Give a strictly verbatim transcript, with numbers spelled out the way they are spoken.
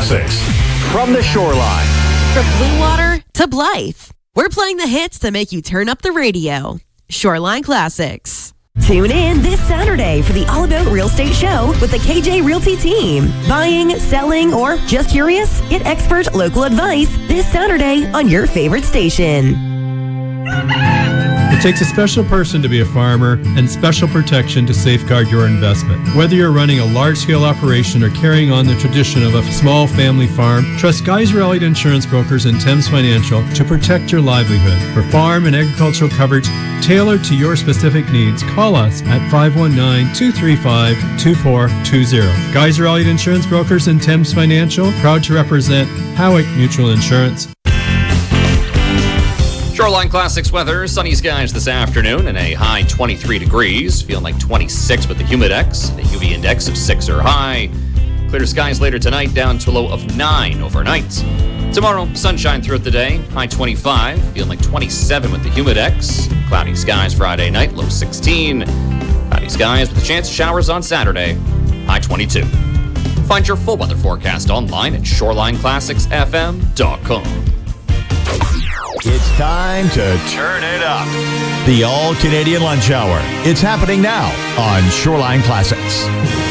Classics from the Shoreline. From Blue Water to Blythe, we're playing the hits that make you turn up the radio. Shoreline Classics. Tune in this Saturday for the All About Real Estate Show with the K J Realty team. Buying, selling, or just curious? Get expert local advice this Saturday on your favorite station. It takes a special person to be a farmer and special protection to safeguard your investment. Whether you're running a large-scale operation or carrying on the tradition of a small family farm, trust Geyser Elliott Insurance Brokers and Thames Financial to protect your livelihood. For farm and agricultural coverage tailored to your specific needs, call us at five one nine, two three five, two four two zero. Geyser Elliott Insurance Brokers and Thames Financial, proud to represent Howick Mutual Insurance. Shoreline Classics weather, sunny skies this afternoon and a high twenty-three degrees, feeling like twenty-six with the Humidex, a U V index of six or high. Clear skies later tonight, down to a low of nine overnight. Tomorrow, sunshine throughout the day, high twenty-five, feeling like twenty-seven with the Humidex. Cloudy skies Friday night, low sixteen. Cloudy skies with a chance of showers on Saturday, high twenty-two. Find your full weather forecast online at shoreline classics f m dot com. It's time to turn it up. The All-Canadian Lunch Hour. It's happening now on Shoreline Classics.